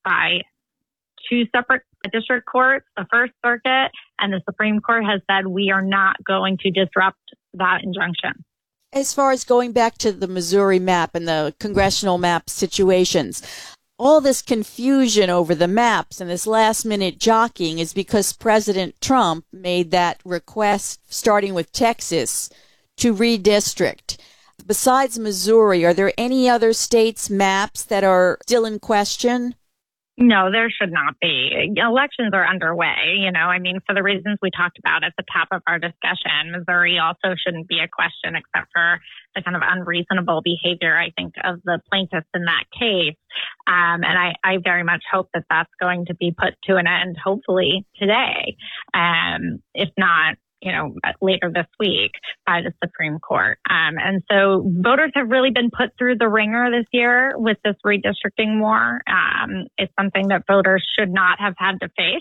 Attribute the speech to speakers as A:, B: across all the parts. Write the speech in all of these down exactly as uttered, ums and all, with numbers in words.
A: by two separate district courts, the First Circuit, and the Supreme Court has said we are not going to disrupt that injunction.
B: As far as going back to the Missouri map and the congressional map situations, all this confusion over the maps and this last-minute jockeying is because President Trump made that request, starting with Texas, to redistrict. Besides Missouri, are there any other states' maps that are still in question?
A: No, there should not be. Elections are underway. You know, I mean, for the reasons we talked about at the top of our discussion, Missouri also shouldn't be a question except for the kind of unreasonable behavior, I think, of the plaintiffs in that case. Um, and I, I very much hope that that's going to be put to an end, hopefully today, um, if not, you know, later this week by the Supreme Court. Um, and so voters have really been put through the ringer this year with this redistricting war. Um, it's something that voters should not have had to face.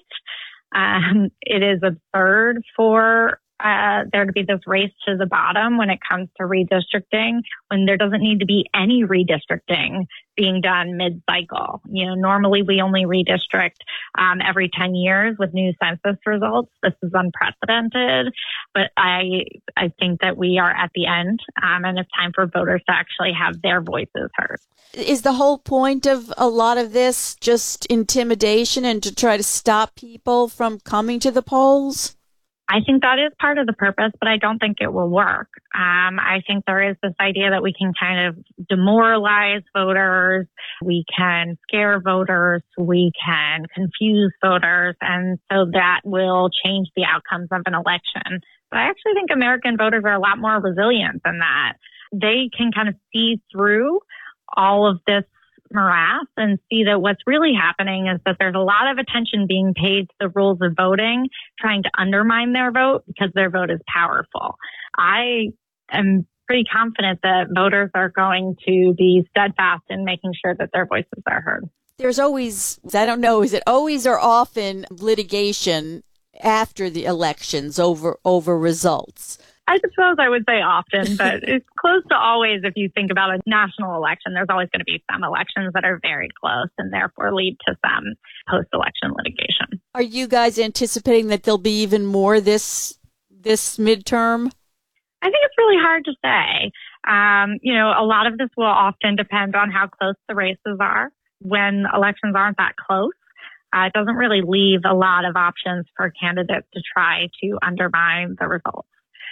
A: Um, it is absurd for uh, there to be this race to the bottom when it comes to redistricting, when there doesn't need to be any redistricting being done mid-cycle. You know, normally we only redistrict um, every ten years with new census results. This is unprecedented, but I I think that we are at the end, um, and it's time for voters to actually have their voices heard.
B: Is the whole point of a lot of this just intimidation and to try to stop people from coming to the polls?
A: I think that is part of the purpose, but I don't think it will work. Um, I think there is this idea that we can kind of demoralize voters, we can scare voters, we can confuse voters, and so that will change the outcomes of an election. But I actually think American voters are a lot more resilient than that. They can kind of see through all of this morass and see that what's really happening is that there's a lot of attention being paid to the rules of voting, trying to undermine their vote because their vote is powerful. I am pretty confident that voters are going to be steadfast in making sure that their voices are heard.
B: There's always, I don't know, is it always or often litigation after the elections over over results?
A: I suppose I would say often, but it's close to always. If you think about a national election, there's always going to be some elections that are very close and therefore lead to some post-election litigation.
B: Are you guys anticipating that there'll be even more this this midterm?
A: I think it's really hard to say. Um, you know, a lot of this will often depend on how close the races are. When elections aren't that close, uh, it doesn't really leave a lot of options for candidates to try to undermine the results.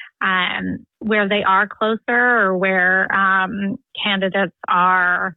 A: Um, where they are closer or where um, candidates are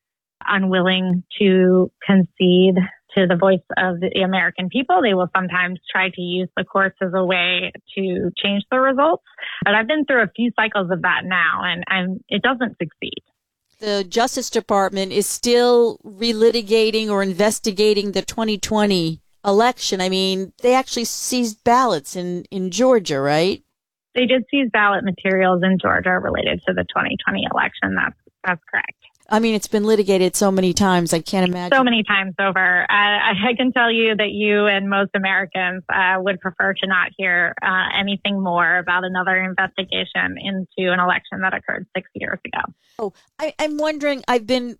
A: unwilling to concede to the voice of the American people, they will sometimes try to use the courts as a way to change the results. But I've been through a few cycles of that now, and, and it doesn't succeed.
B: The Justice Department is still relitigating or investigating the twenty twenty election. I mean, they actually seized ballots in, in Georgia, right?
A: They did seize ballot materials in Georgia related to the twenty twenty election. That's that's correct.
B: I mean, it's been litigated so many times. I can't imagine.
A: So many times over. Uh, I, I can tell you that you and most Americans uh, would prefer to not hear uh, anything more about another investigation into an election that occurred six years ago.
B: Oh, I, I'm wondering, I've been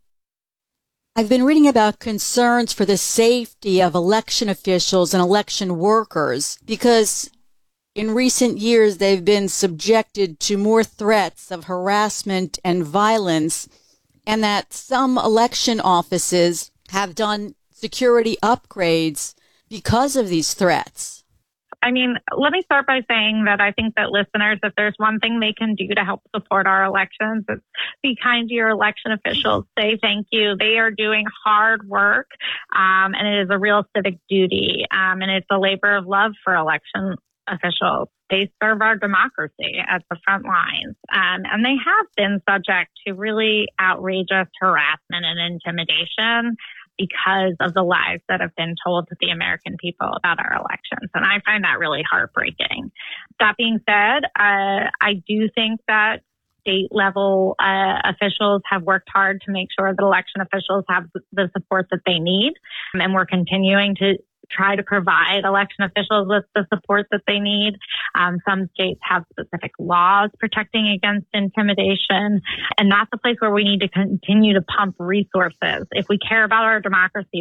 B: I've been reading about concerns for the safety of election officials and election workers because in recent years, they've been subjected to more threats of harassment and violence, and that some election offices have done security upgrades because of these threats.
A: I mean, let me start by saying that I think that listeners, if there's one thing they can do to help support our elections, it's be kind to your election officials. Say thank you. They are doing hard work, um, and it is a real civic duty, um, and it's a labor of love for election officials. They serve our democracy at the front lines. Um, and they have been subject to really outrageous harassment and intimidation because of the lies that have been told to the American people about our elections. And I find that really heartbreaking. That being said, uh, I do think that state level uh, officials have worked hard to make sure that election officials have the support that they need. And we're continuing to try to provide election officials with the support that they need. Um, some states have specific laws protecting against intimidation, and that's a place where we need to continue to pump resources. If we care about our democracy,